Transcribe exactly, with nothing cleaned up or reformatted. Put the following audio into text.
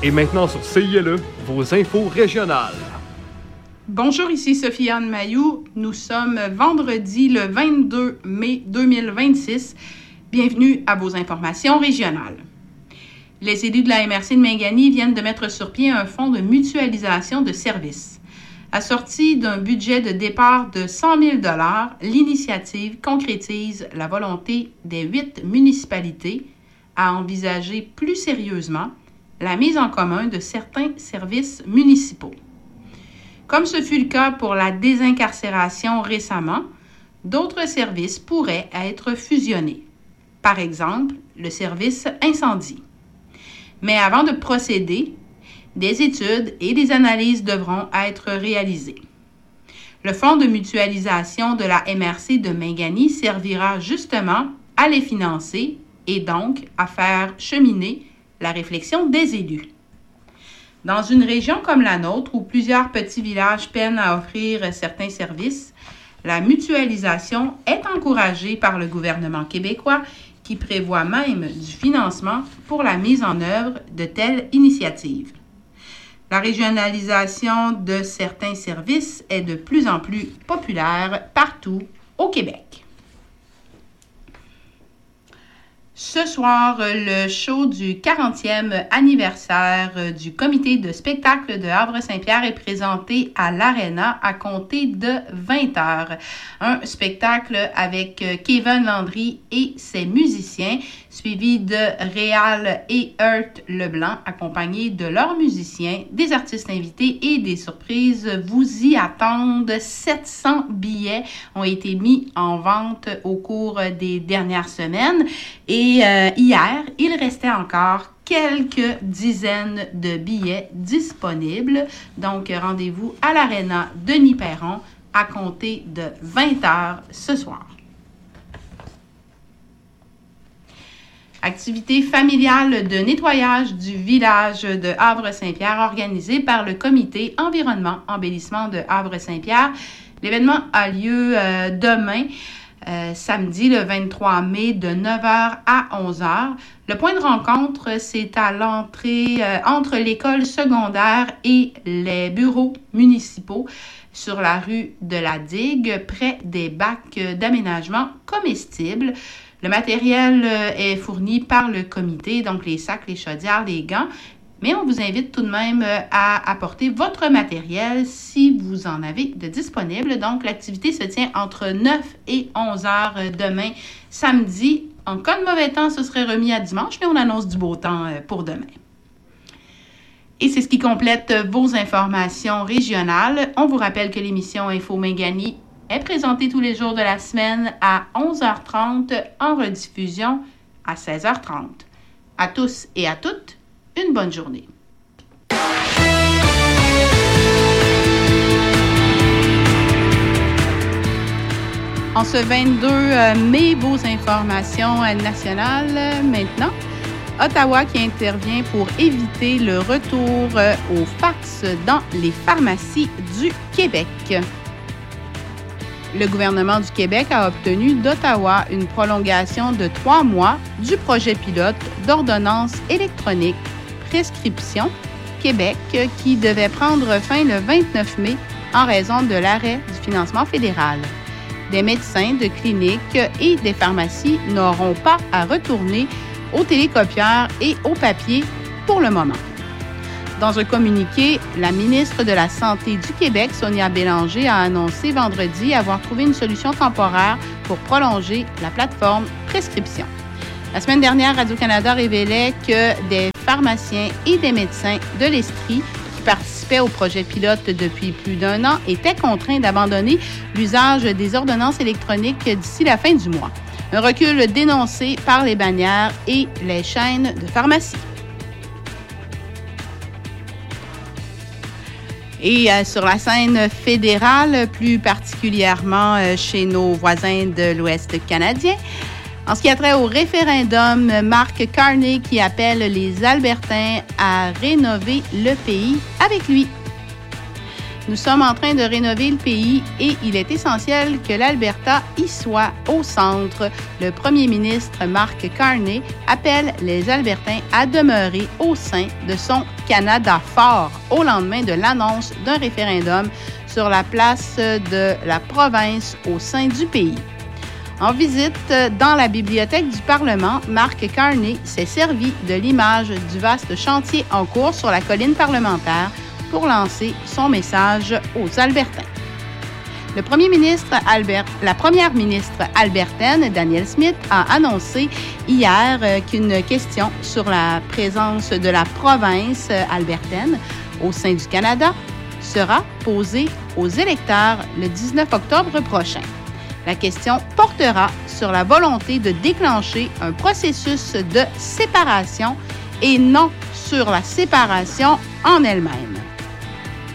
Et maintenant sur C I L E, vos infos régionales. Bonjour, ici Sophie-Anne Mailloux. Nous sommes vendredi le vingt-deux mai deux mille vingt-six. Bienvenue à vos informations régionales. Les élus de la M R C de Mingani viennent de mettre sur pied un fonds de mutualisation de services. Assorti d'un budget de départ de cent mille dollars, l'initiative concrétise la volonté des huit municipalités à envisager plus sérieusement la mise en commun de certains services municipaux. Comme ce fut le cas pour la désincarcération récemment, d'autres services pourraient être fusionnés. Par exemple, le service incendie. Mais avant de procéder, des études et des analyses devront être réalisées. Le fonds de mutualisation de la M R C de Mingani servira justement à les financer et donc à faire cheminer la réflexion des élus. Dans une région comme la nôtre, où plusieurs petits villages peinent à offrir certains services, la mutualisation est encouragée par le gouvernement québécois qui prévoit même du financement pour la mise en œuvre de telles initiatives. La régionalisation de certains services est de plus en plus populaire partout au Québec. Ce soir, le show du quarantième anniversaire du comité de spectacle de Havre-Saint-Pierre est présenté à l'Arena à compter de vingt heures. Un spectacle avec Kevin Landry et ses musiciens, suivi de Réal et Hurt Leblanc, accompagnés de leurs musiciens, des artistes invités et des surprises. Vous y attendent. sept cents billets ont été mis en vente au cours des dernières semaines et Et euh, hier, il restait encore quelques dizaines de billets disponibles. Donc, rendez-vous à l'Arena Denis-Perron à compter de vingt heures ce soir. Activité familiale de nettoyage du village de Havre-Saint-Pierre organisée par le comité Environnement Embellissement de Havre-Saint-Pierre. L'événement a lieu euh, demain. Euh, samedi le vingt-trois mai de neuf heures à onze heures. Le point de rencontre, c'est à l'entrée euh, entre l'école secondaire et les bureaux municipaux sur la rue de la Digue, près des bacs d'aménagement comestibles. Le matériel euh, est fourni par le comité, donc les sacs, les chaudières, les gants. Mais on vous invite tout de même à apporter votre matériel si vous en avez de disponible. Donc, l'activité se tient entre neuf et onze heures demain, samedi. En cas de mauvais temps, ce serait remis à dimanche, mais on annonce du beau temps pour demain. Et c'est ce qui complète vos informations régionales. On vous rappelle que l'émission Info Mingani est présentée tous les jours de la semaine à onze heures trente, en rediffusion à seize heures trente. À tous et à toutes, une bonne journée. En ce vingt-deux mai, vos informations nationales maintenant. Ottawa qui intervient pour éviter le retour au fax dans les pharmacies du Québec. Le gouvernement du Québec a obtenu d'Ottawa une prolongation de trois mois du projet pilote d'ordonnance électronique Prescription Québec qui devait prendre fin le vingt-neuf mai en raison de l'arrêt du financement fédéral. Des médecins de cliniques et des pharmacies n'auront pas à retourner aux télécopieurs et au papier pour le moment. Dans un communiqué, la ministre de la Santé du Québec, Sonia Bélanger, a annoncé vendredi avoir trouvé une solution temporaire pour prolonger la plateforme Prescription. La semaine dernière, Radio-Canada révélait que des pharmaciens et des médecins de l'Estrie qui participaient au projet pilote depuis plus d'un an étaient contraints d'abandonner l'usage des ordonnances électroniques d'ici la fin du mois. Un recul dénoncé par les bannières et les chaînes de pharmacie. Et euh, sur la scène fédérale, plus particulièrement euh, chez nos voisins de l'Ouest canadien, en ce qui a trait au référendum, Mark Carney qui appelle les Albertains à rénover le pays avec lui. Nous sommes en train de rénover le pays et il est essentiel que l'Alberta y soit au centre. Le premier ministre Mark Carney appelle les Albertains à demeurer au sein de son Canada fort au lendemain de l'annonce d'un référendum sur la place de la province au sein du pays. En visite dans la bibliothèque du Parlement, Mark Carney s'est servi de l'image du vaste chantier en cours sur la colline parlementaire pour lancer son message aux Albertains. Le premier ministre Albert, la première ministre albertaine, Danielle Smith, a annoncé hier qu'une question sur la présence de la province albertaine au sein du Canada sera posée aux électeurs le dix-neuf octobre prochain. La question portera sur la volonté de déclencher un processus de séparation et non sur la séparation en elle-même.